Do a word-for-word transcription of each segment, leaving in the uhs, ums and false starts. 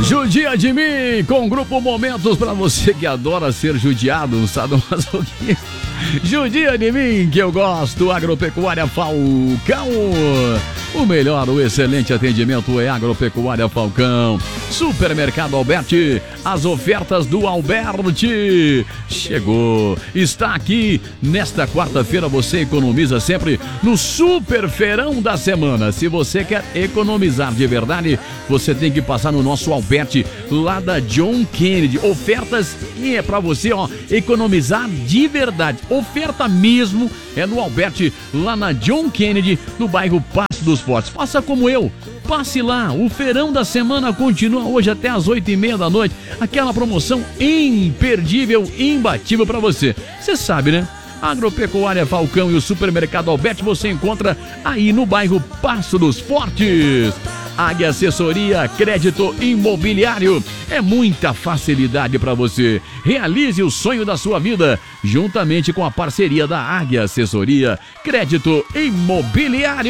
Judia de mim, com o grupo Momentos pra você que adora ser judiado, um sadomasoquista. Judia de mim, que eu gosto, Agropecuária Falcão. O melhor, o excelente atendimento é Agropecuária Falcão. Supermercado Alberti, as ofertas do Alberti. Chegou, está aqui. Nesta quarta-feira você economiza sempre no Super Feirão da Semana. Se você quer economizar de verdade, você tem que passar no nosso Alberti, lá da John Kennedy. Ofertas e é pra você, ó, economizar de verdade. Oferta mesmo é no Alberti, lá na John Kennedy, no bairro Passo dos Fortes. Faça como eu, passe lá. O Feirão da Semana continua hoje até as oito e meia da noite. Aquela promoção imperdível, imbatível pra você. Você sabe, né? Agropecuária Falcão e o Supermercado Alberti você encontra aí no bairro Passo dos Fortes. Águia Assessoria Crédito Imobiliário, é muita facilidade para você. Realize o sonho da sua vida, juntamente com a parceria da Águia Assessoria Crédito Imobiliário.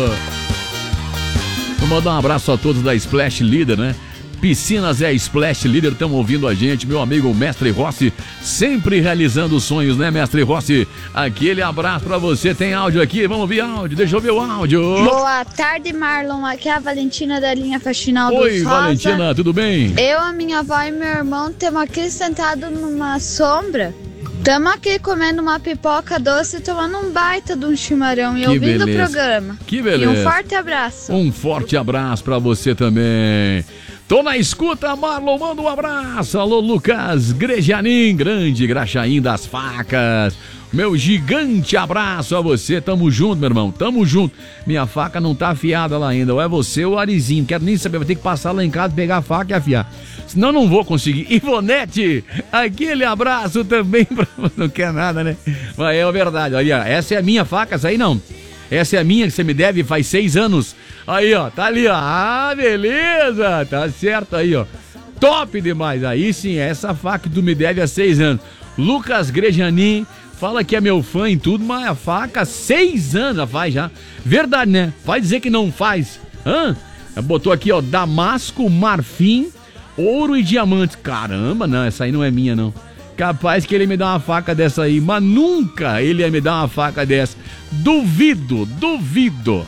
Vou mandar um abraço a todos da Splash Leader, né? Piscinas é a Splash Leader, estão ouvindo a gente, meu amigo Mestre Rossi, sempre realizando sonhos, né, Mestre Rossi? Aquele abraço pra você, tem áudio aqui, vamos ouvir áudio, deixa eu ver o áudio. Boa tarde, Marlon, aqui é a Valentina da linha Faxinal do Oi, Valentina, tudo bem? Eu, a minha avó e meu irmão estamos aqui sentados numa sombra. Estamos aqui comendo uma pipoca doce e tomando um baita de um chimarrão e que ouvindo beleza. o programa. Que beleza. E um forte abraço. Um forte abraço pra você também. Tô na escuta, Marlon, manda um abraço. Alô, Lucas Grejanin, grande Graxaim das Facas. Meu gigante abraço a você, tamo junto, meu irmão, tamo junto. Minha faca não tá afiada lá ainda, ou é você ou o Arizinho, não quero nem saber, vou ter que passar lá em casa, pegar a faca e afiar. Senão não vou conseguir. Ivonete, aquele abraço também pra... Não quer nada, né? Mas é verdade, olha, essa é a minha faca, essa aí não. Essa é a minha que você me deve faz seis anos. Aí, ó, tá ali, ó. Ah, beleza, tá certo aí, ó. Top demais. Aí sim, essa faca que tu me deve há seis anos. Lucas Grejanin, fala que é meu fã em tudo, mas a faca seis anos já faz já. Verdade, né? Vai dizer que não faz. Hã? Botou aqui, ó, Damasco, Marfim, Ouro e Diamante. Caramba, não, essa aí não é minha, não. Capaz que ele me dá uma faca dessa aí, mas nunca ele ia me dar uma faca dessa. Duvido, duvido.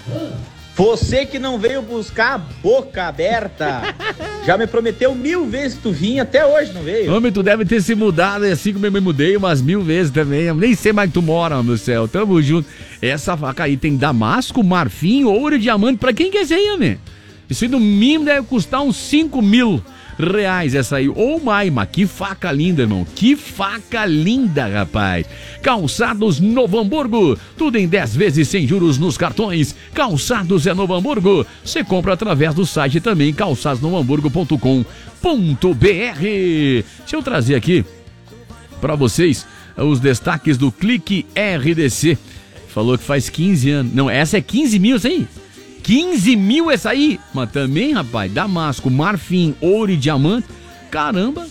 Você que não veio buscar a boca aberta. Já me prometeu mil vezes que tu vinha, até hoje não veio. Homem, tu deve ter se mudado, assim como eu me mudei umas mil vezes também. Eu nem sei mais que tu mora, meu céu. Tamo junto. Essa faca aí tem Damasco, Marfim, Ouro e Diamante. Pra quem que é esse aí, homem? Isso aí no mínimo deve custar uns cinco mil reais essa aí, ou mais, mas que faca linda, irmão, que faca linda, rapaz. Calçados Novo Hamburgo, tudo em dez vezes sem juros nos cartões. Calçados é Novo Hamburgo, você compra através do site também, calçados novo hamburgo ponto com ponto br. Deixa eu trazer aqui pra vocês os destaques do Clique R D C. Falou que faz quinze anos, não, essa é quinze mil, isso aí? quinze mil essa aí? Mas também, rapaz, Damasco, Marfim, Ouro e Diamante. Caramba,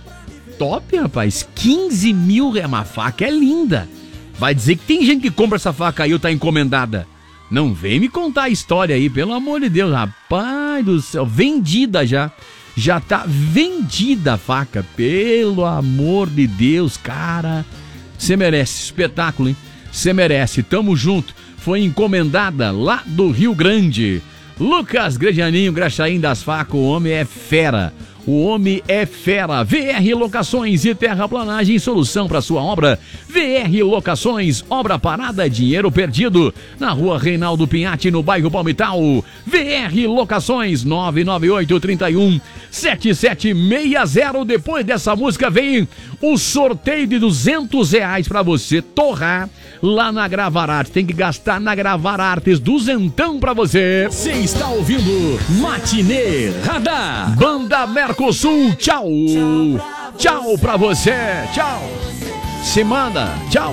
top, rapaz. quinze mil, é uma faca, é linda. Vai dizer que tem gente que compra essa faca aí ou tá encomendada. Não vem me contar a história aí, pelo amor de Deus, rapaz do céu. Vendida já. Já tá vendida a faca, pelo amor de Deus, cara. Você merece, espetáculo, hein? Você merece, tamo junto. Foi encomendada lá do Rio Grande. Lucas Grejaninho, Graxaim das Facas, o homem é fera. O homem é fera. V R Locações e Terraplanagem, solução para sua obra. V R Locações, obra parada, dinheiro perdido. Na rua Reinaldo Pinhatti, no bairro Palmital. V R Locações, nove nove oito, trinta e um, sete sete seis zero. Depois dessa música vem o sorteio de duzentos reais para você torrar lá na Gravar Artes. Tem que gastar na Gravar Artes, duzentão pra você. Você está ouvindo Matinê Radar. Banda Mercosul, tchau. Tchau pra você, tchau. Se manda, tchau.